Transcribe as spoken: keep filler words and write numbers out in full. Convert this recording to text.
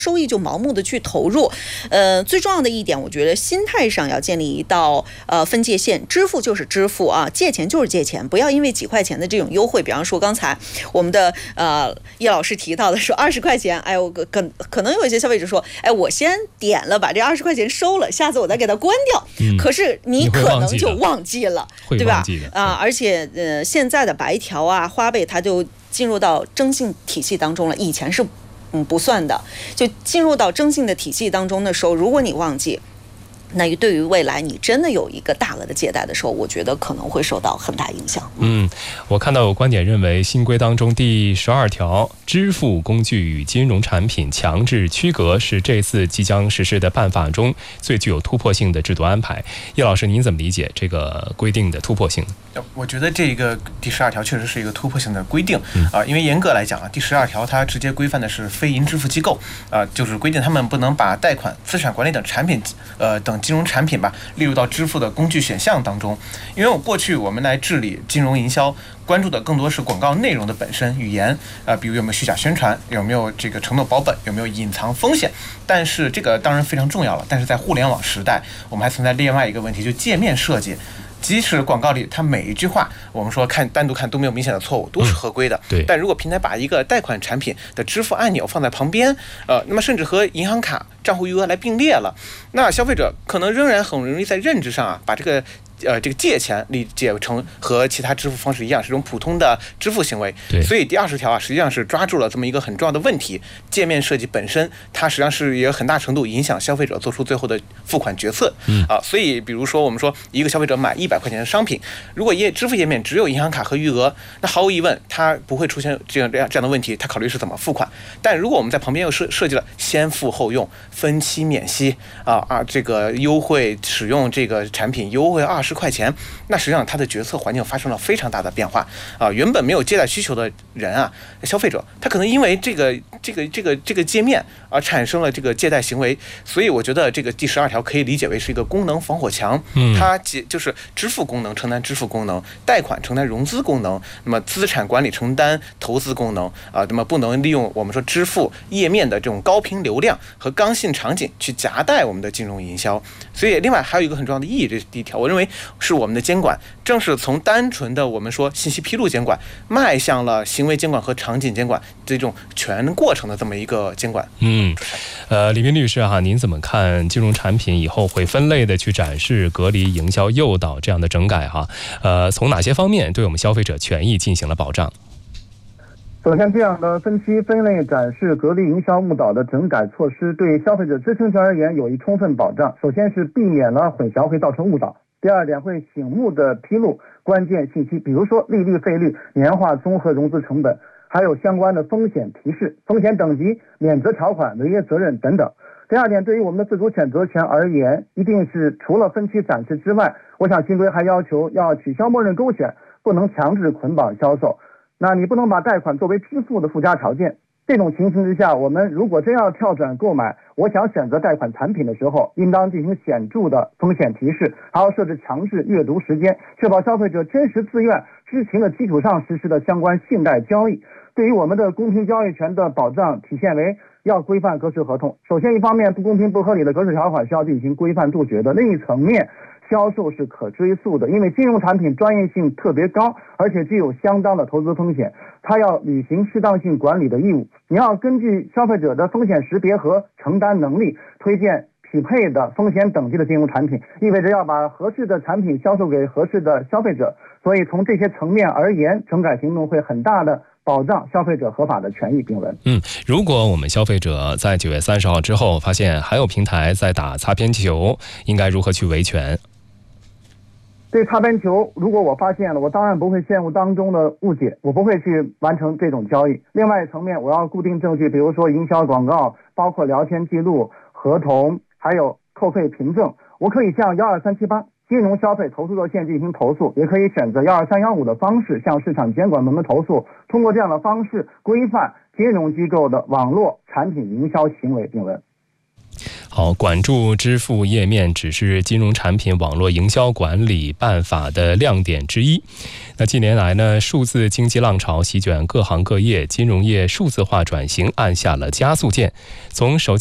收益就盲目的去投入，呃，最重要的一点，我觉得心态上要建立一道呃分界线，支付就是支付啊，借钱就是借钱，不要因为几块钱的这种优惠，比方说刚才我们的呃叶老师提到的说二十块钱，哎，我可可能有一些消费者说，哎，我先点了，把这二十块钱收了，下次我再给它关掉， 嗯、 可是你可能就忘记了，对吧？啊、呃，而且呃现在的白条啊、花呗，它就进入到征信体系当中了，以前是。嗯，不算的，就进入到征信的体系当中的时候，如果你忘记，那对于未来你真的有一个大额的借贷的时候，我觉得可能会受到很大影响。 嗯，我看到有观点认为，新规当中第十二条支付工具与金融产品强制区隔是这次即将实施的办法中最具有突破性的制度安排。叶老师，您怎么理解这个规定的突破性？ 我觉得这个第十二条确实是一个突破性的规定啊、呃，因为严格来讲啊，第十二条它直接规范的是非银支付机构啊、呃，就是规定他们不能把贷款、资产管理等产品呃等金融产品吧列入到支付的工具选项当中。因为我过去我们来治理金融营销，关注的更多是广告内容的本身语言啊、呃，比如有没有虚假宣传，有没有这个承诺保本，有没有隐藏风险。但是这个当然非常重要了，但是在互联网时代，我们还存在另外一个问题，就界面设计。即使广告里它每一句话我们说看单独看都没有明显的错误，都是合规的、嗯、 对。 但如果平台把一个贷款产品的支付按钮放在旁边，呃，那么甚至和银行卡账户余额来并列了，那消费者可能仍然很容易在认知上啊把这个呃，这个借钱理解成和其他支付方式一样，是一种普通的支付行为。所以第二十条啊，实际上是抓住了这么一个很重要的问题。界面设计本身，它实际上是也很大程度影响消费者做出最后的付款决策。 嗯啊，所以比如说我们说一个消费者买一百块钱的商品，如果页支付页面只有银行卡和余额，那毫无疑问，它不会出现这样这样这样的问题。它考虑是怎么付款。但如果我们在旁边又设设计了先付后用、分期免息啊啊，这个优惠使用这个产品优惠二十块钱，那实际上他的决策环境发生了非常大的变化啊！原本没有借贷需求的人啊，消费者他可能因为这个这个这个这个界面而产生了这个借贷行为，所以我觉得这个第十二条可以理解为是一个功能防火墙， 嗯， 它就是支付功能承担支付功能，贷款承担融资功能，那么资产管理承担投资功能啊，那么不能利用我们说支付页面的这种高频流量和刚性场景去夹带我们的金融营销。所以另外还有一个很重要的意义，这是第一条，我认为是我们的监管正是从单纯的我们说信息披露监管迈向了行为监管和场景监管这种全过程的这么一个监管。 嗯，呃，李斌律师哈，您怎么看金融产品以后会分类的去展示、隔离、营销、诱导这样的整改哈？呃，从哪些方面对我们消费者权益进行了保障？ 首先，这样的分期、分类、展示、隔离、营销、误导的整改措施，对消费者知情权而言有一充分保障。首先是避免了混淆会造成误导。第二点，会醒目的披露关键信息，比如说利率、费率、年化综合融资成本，还有相关的风险提示、风险等级、免责条款、违约责任等等。第二点，对于我们的自主选择权而言，一定是除了分期展示之外，我想新规还要求要取消默认勾选，不能强制捆绑销售。那你不能把贷款作为支付的附加条件。这种情形之下，我们如果真要跳转购买，我想选择贷款产品的时候，应当进行显著的风险提示，还要设置强制阅读时间，确保消费者真实自愿知情的基础上实施的相关信贷交易。对于我们的公平交易权的保障，体现为要规范格式合同。首先，一方面不公平不合理的格式条款是要进行规范杜绝的；另一层面，销售是可追溯的，因为金融产品专业性特别高，而且具有相当的投资风险，它要履行适当性管理的义务。你要根据消费者的风险识别和承担能力，推荐匹配的风险等级的金融产品，意味着要把合适的产品销售给合适的消费者。所以从这些层面而言，整改行动会很大的保障消费者合法的权益并文。 嗯，如果我们消费者在九月三十号之后发现还有平台在打擦边球，应该如何去维权？ 对擦边球，如果我发现了，我当然不会陷入当中的误解，我不会去完成这种交易。另外一层面，我要固定证据，比如说营销广告，包括聊天记录、合同，还有扣费凭证。我可以向一二三七八金融消费投诉热线进行投诉，也可以选择一二三一五的方式向市场监管部门投诉。通过这样的方式规范金融机构的网络产品营销行为并文。 好，管住支付页面只是金融产品网络营销管理办法的亮点之一。那近年来呢，数字经济浪潮席卷各行各业，金融业数字化转型按下了加速键。从手